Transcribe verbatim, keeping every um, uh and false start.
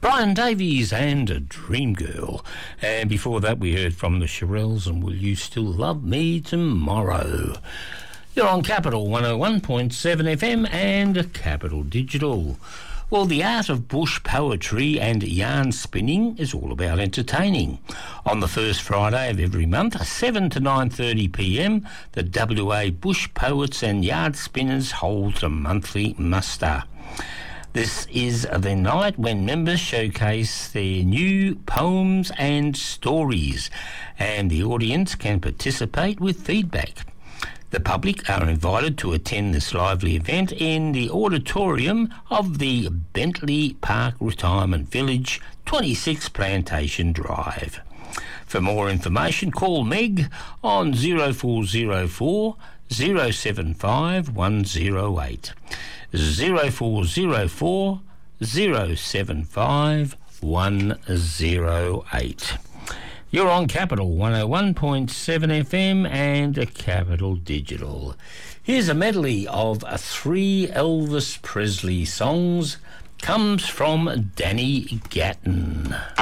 Brian Davies and Dream Girl. And before that, we heard from the Shirelles and Will You Still Love Me Tomorrow. You're on Capital one oh one point seven F M and Capital Digital. Well, the art of bush poetry and yarn spinning is all about entertaining. On the first Friday of every month, seven to nine thirty p m, the W A Bush Poets and Yard Spinners hold a monthly muster. This is the night when members showcase their new poems and stories, and the audience can participate with feedback. The public are invited to attend this lively event in the auditorium of the Bentley Park Retirement Village, twenty-six Plantation Drive. For more information, call Meg on zero four zero four, zero seven five, one zero eight. zero four zero four, zero seven five, one zero eight. You're on Capital one oh one point seven F M and Capital Digital. Here's a medley of three Elvis Presley songs. Comes from Danny Gatton.